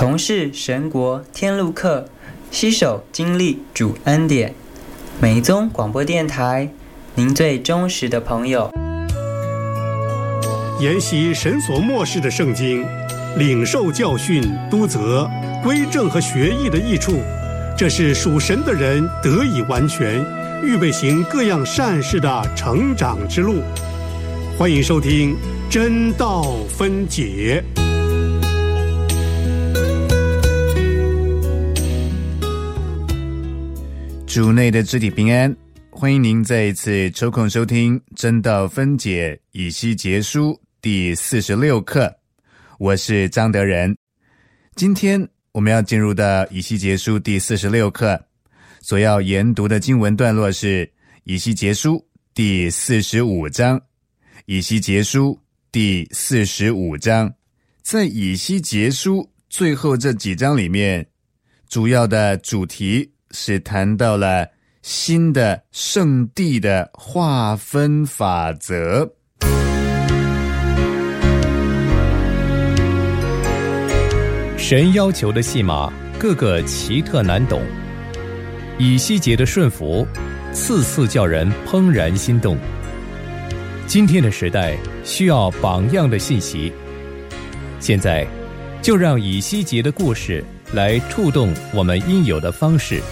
同是神国天路客，携手经历主恩典。美宗广播电台，您最忠实的朋友。 研习神所默示的圣经，领受教训、督责、归正和学艺的益处，这是属神的人得以完全，预备行各样善事的成长之路。欢迎收听真道分解。 主内的肢体平安，欢迎您再一次抽空收听真道分解以西结书第46课，我是张德仁。今天我们要进入到以西结书第46课，所要研读的经文段落是以西结书第45章。以西结书第45章，在以西结书最后这几章里面，主要的主题是谈到了新的圣地的划分法则。 神要求的戏码个个奇特难懂，以西结的顺服次次叫人怦然心动。今天的时代需要榜样的信息，现在就让以西结的故事来触动我们应有的方式。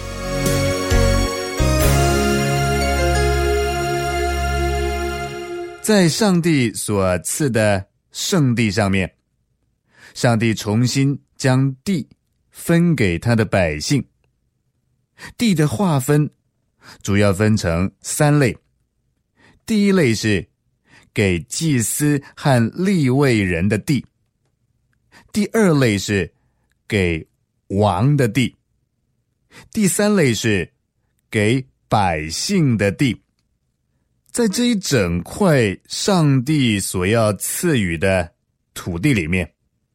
在上帝所赐的圣地上面，上帝重新将地分给他的百姓。地的划分主要分成3类。第一类是给祭司和利未人的地，第二类是给王的地，第3类是给百姓的地。在这一整块上帝所要赐予的土地里面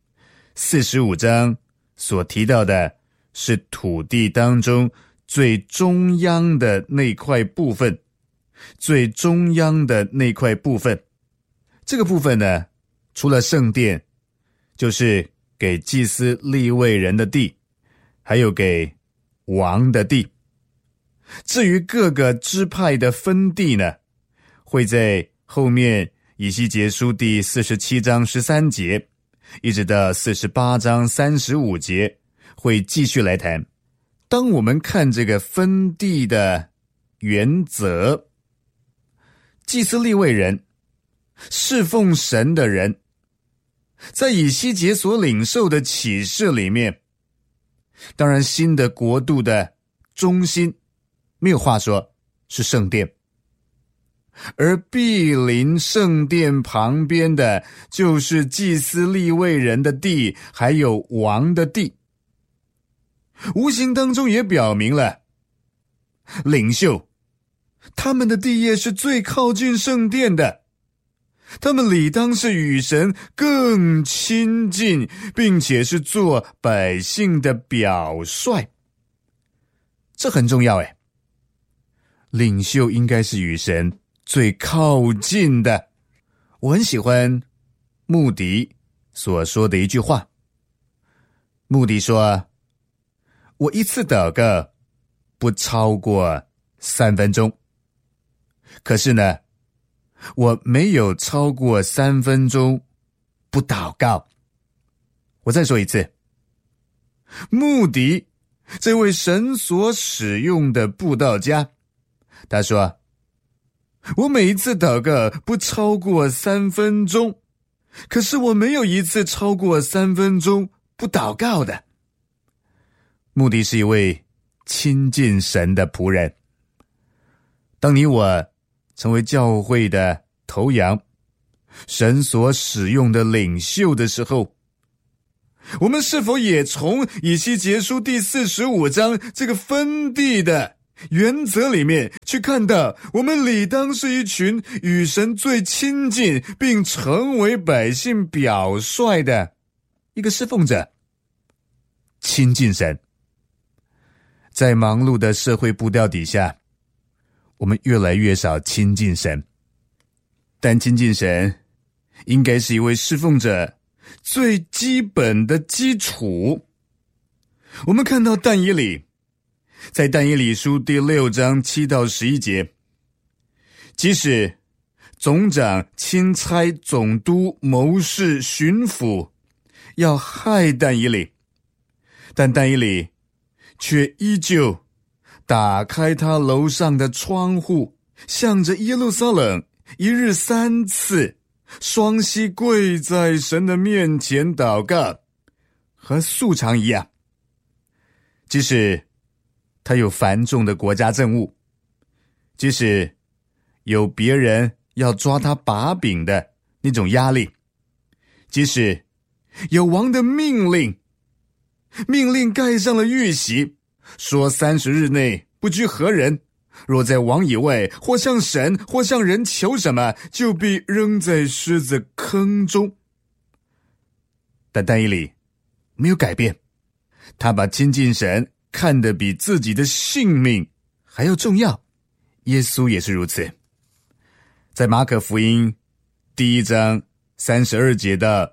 ，45章所提到的是土地当中最中央的那块部分，最中央的那块部分。这个部分呢，除了圣殿，就是给祭司利未人的地，还有给王的地。至于各个支派的分地呢，会在后面以西结书第47章13节一直到48章35节会继续来谈。当我们看这个分地的原则，祭司利未人侍奉神的人，在以西结所领受的启示里面，当然新的国度的中心没有话说，是圣殿，而毗邻圣殿旁边的就是祭司利未人的地，还有王的地。无形当中也表明了领袖他们的地业是最靠近圣殿的，他们理当是与神更亲近，并且是做百姓的表率。这很重要诶，领袖应该是与神最靠近的。我很喜欢穆迪所说的一句话。穆迪说，我一次祷告不超过3分钟，可是呢，我没有超过3分钟不祷告。我再说一次，穆迪这位神所使用的布道家，他说，我每一次祷告不超过3分钟，可是我没有一次超过3分钟不祷告的。穆迪是一位亲近神的仆人。当你我成为教会的头羊，神所使用的领袖的时候，我们是否也从以西结书第45章这个分地的原则里面去看到，我们理当是一群与神最亲近并成为百姓表率的一个侍奉者，亲近神。在忙碌的社会步调底下，我们越来越少亲近神，但亲近神应该是一位侍奉者最基本的基础。 我们看到但以理，在但以理书第6章7到11节，即使总长钦差总督谋士巡抚要害但以理，但但以理却依旧打开他楼上的窗户，向着耶路撒冷一日3次双膝跪在神的面前祷告，和素常一样。即使他有繁重的国家政务，即使有别人要抓他把柄的那种压力，即使有王的命令盖上了玉玺，说30日内不拘何人，若在王以外或向神或向人求什么，就必扔在狮子坑中。但但以理没有改变，他把亲近神看得比自己的性命还要重要。耶稣也是如此。在马可福音第1章32节到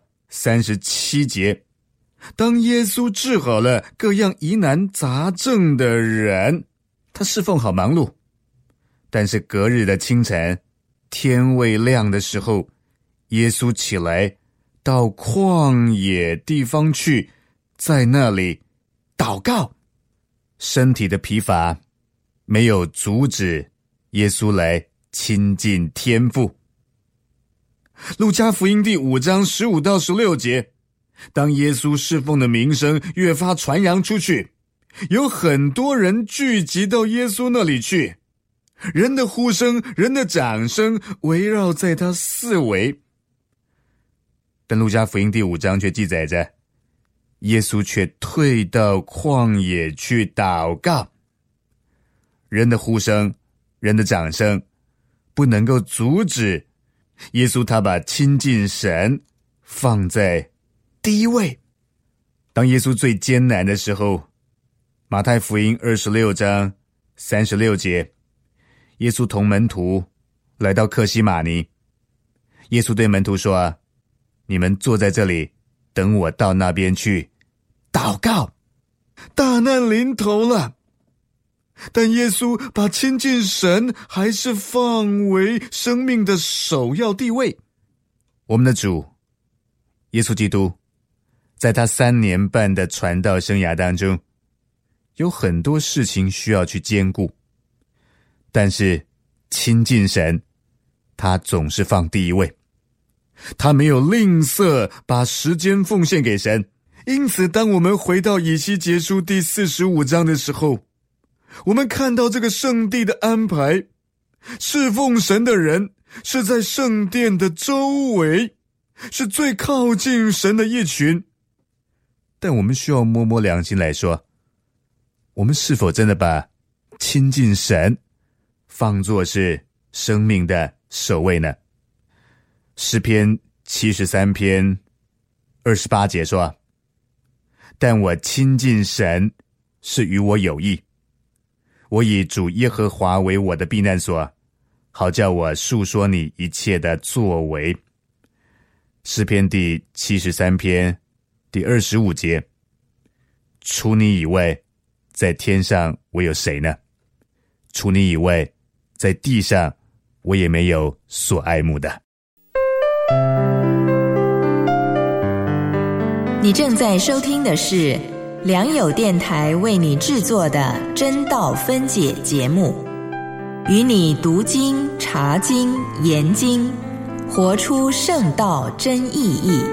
37节，当耶稣治好了各样疑难杂症的人，他侍奉好忙碌，但是隔日的清晨，天未亮的时候，耶稣起来到旷野地方去，在那里祷告。身体的疲乏没有阻止耶稣来亲近天父。路加福音第5章15到16节，当耶稣侍奉的名声越发传扬出去，有很多人聚集到耶稣那里去，人的呼声，人的掌声围绕在他四围。但路加福音第5章却记载着，耶稣却退到旷野去祷告。人的呼声，人的掌声不能够阻止耶稣，他把亲近神放在第一位。当耶稣最艰难的时候，马太福音26章36节，耶稣同门徒来到客西马尼，耶稣对门徒说，你们坐在这里，等我到那边去祷告。大难临头了，但耶稣把亲近神还是放为生命的首要地位。我们的主耶稣基督在他3年半的传道生涯当中，有很多事情需要去兼顾，但是亲近神他总是放第一位，他没有吝啬把时间奉献给神。因此当我们回到以西结书第45章的时候，我们看到这个圣地的安排，侍奉神的人是在圣殿的周围，是最靠近神的一群。但我们需要摸摸良心来说，我们是否真的把亲近神放作是生命的首位呢？诗篇73篇28节说，但我亲近神是与我有益，我以主耶和华为我的避难所，好叫我述说你一切的作为。诗篇第73篇第25节，除你以外，在天上我有谁呢？除你以外，在地上我也没有所爱慕的。 你正在收听的是良友电台为你制作的真道分解节目，与你读经、查经、研经，活出圣道真意义。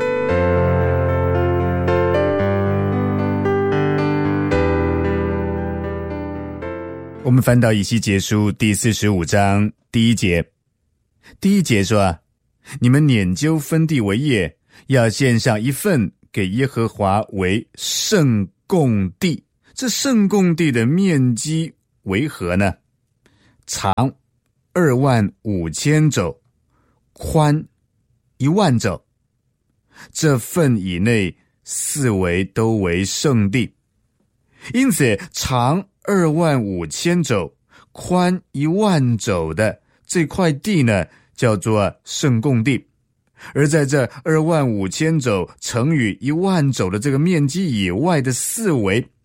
我们翻到以西结书第45章第1节，第1节说，你们拈阄分地为业，要献上一份给耶和华为圣供地。这圣供地的面积为何呢？长25000肘，宽10000肘，这份以内4围都为圣地。因此长25000肘，宽10000肘的这块地呢，叫做圣供地。而在这25000肘乘以10000肘的这个面积以外的4围，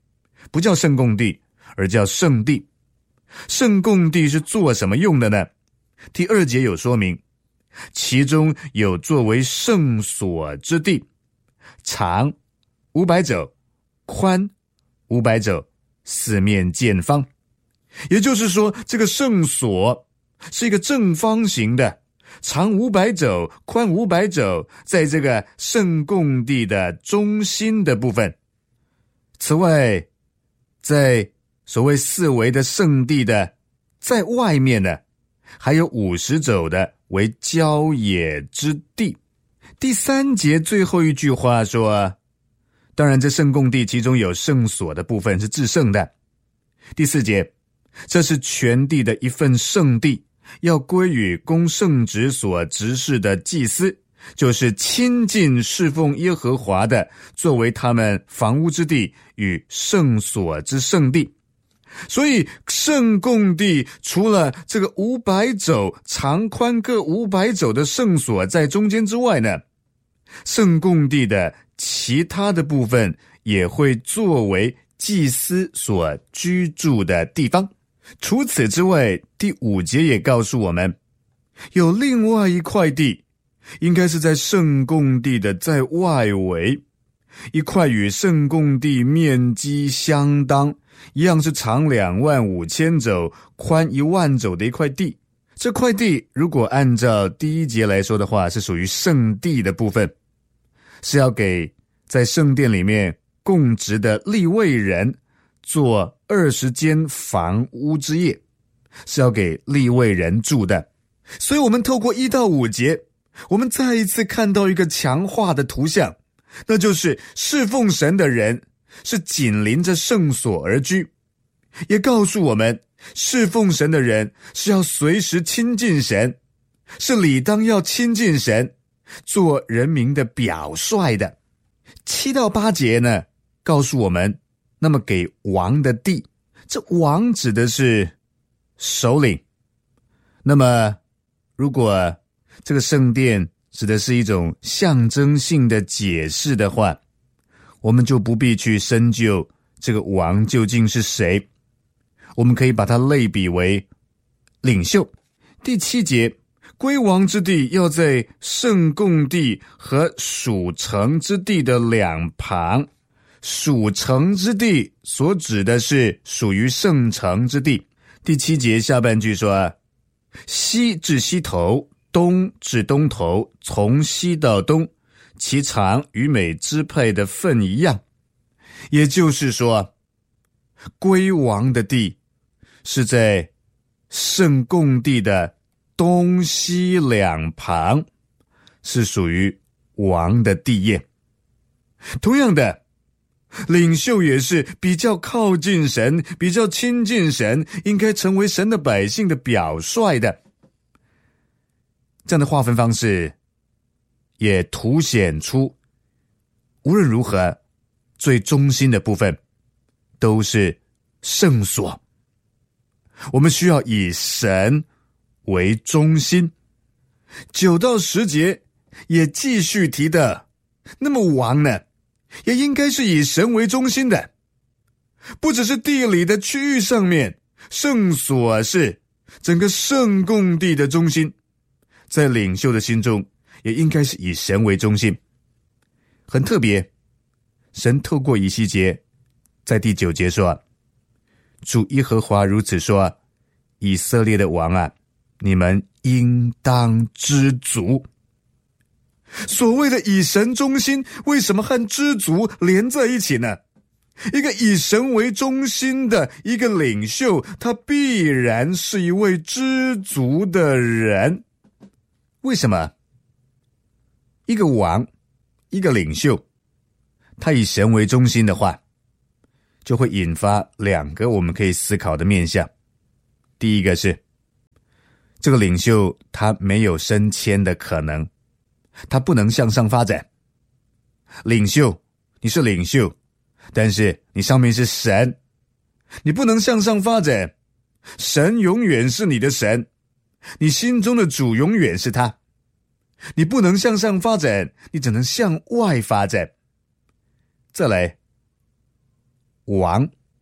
不叫圣供地，而叫圣地。圣供地是做什么用的呢？第2节有说明，其中有作为圣所之地，长500肘，宽500肘，四面见方。也就是说，这个圣所是一个正方形的，长500肘，宽500肘，在这个圣供地的中心的部分。此外，在所谓四围的圣地的在外面呢，还有50肘的为郊野之地。第3节最后一句话说，当然这圣供地其中有圣所的部分是至圣的。第4节，这是全地的一份圣地，要归于供圣职所执事的祭司，就是亲近侍奉耶和华的，作为他们房屋之地与圣所之圣地。所以圣供地除了这个500肘长宽各500肘的圣所在中间之外呢，圣供地的其他的部分也会作为祭司所居住的地方。除此之外，第5节也告诉我们，有另外一块地，应该是在圣供地的在外围，一块与圣供地面积相当，一样是长25000肘，宽10000肘的一块地。这块地如果按照第1节来说的话，是属于圣地的部分，是要给在圣殿里面供职的利未人做20间房屋之业，是要给利未人住的。所以我们透过1到5节，我们再一次看到一个强化的图像，那就是侍奉神的人是紧邻着圣所而居，也告诉我们侍奉神的人是要随时亲近神，是理当要亲近神，做人民的表率的。7到8节呢，告诉我们，那么给王的地，这王指的是首领。那么如果这个圣殿指的是一种象征性的解释的话，我们就不必去深究这个王究竟是谁，我们可以把它类比为领袖。第7节，归王之地要在圣供地和属城之地的两旁。属城之地所指的是属于圣城之地。第7节下半句说，西至西头，东至东头，从西到东，其长与每支派的份一样。也就是说，归王的地是在圣供地的东西两旁，是属于王的地业。同样的，领袖也是比较靠近神，比较亲近神，应该成为神的百姓的表率的。这样的划分方式也凸显出，无论如何，最中心的部分都是圣所。我们需要以神为中心。9到10节也继续提的，那么王呢，也应该是以神为中心的。不只是地理的区域上面，圣所是整个圣供地的中心，在领袖的心中也应该是以神为中心。很特别，神透过以西结在第9节说，主耶和华如此说，以色列的王啊，你们应当知足。所谓的以神中心，为什么和知足连在一起呢？一个以神为中心的一个领袖，他必然是一位知足的人。为什么？一个王，一个领袖，他以神为中心的话，就会引发2个我们可以思考的面向。第一个是，这个领袖他没有升迁的可能，他不能向上发展。领袖，你是领袖，但是你上面是神，你不能向上发展。神永远是你的神，你心中的主永远是他，你不能向上发展，你只能向外发展。再来，王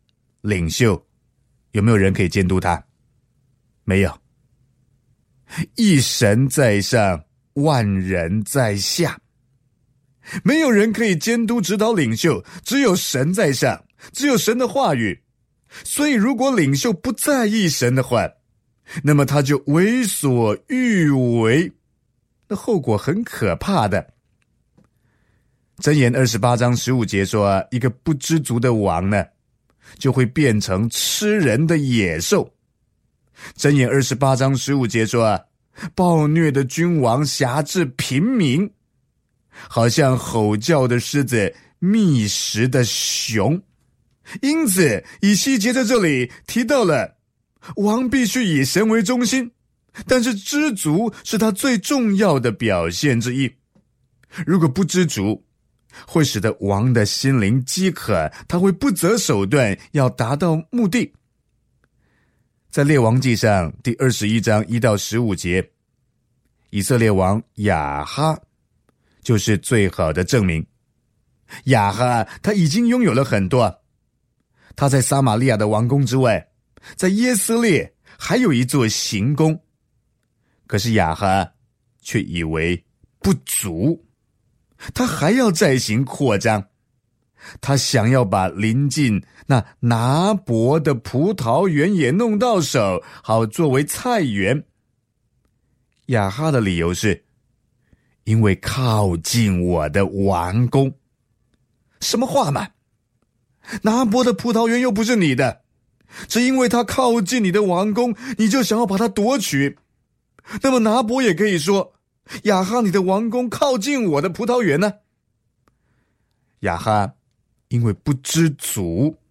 领袖，有没有人可以监督他？没有。一神在上，万人在下，没有人可以监督指导领袖，只有神在上，只有神的话语。所以如果领袖不在意神的话，那么他就为所欲为，那后果很可怕的。箴言28章15节说，一个不知足的王呢，就会变成吃人的野兽。箴言28章15节说，暴虐的君王辖制平民，好像吼叫的狮子觅食的熊。因此以西结在这里提到了王必须以神为中心，但是知足是他最重要的表现之一。如果不知足，会使得王的心灵饥渴，他会不择手段要达到目的。在列王记上第21章1到15节，以色列王亚哈就是最好的证明。亚哈他已经拥有了很多，他在撒玛利亚的王宫之外，在耶斯列还有一座行宫，可是亚哈却以为不足，他还要再行扩张。他想要把邻近那拿伯的葡萄园也弄到手，好作为菜园。亚哈的理由是，因为靠近我的王宫。什么话嘛？拿伯的葡萄园又不是你的，只因为他靠近你的王宫，你就想要把它夺取。那么拿伯也可以说，亚哈，你的王宫靠近我的葡萄园呢？亚哈因为不知足，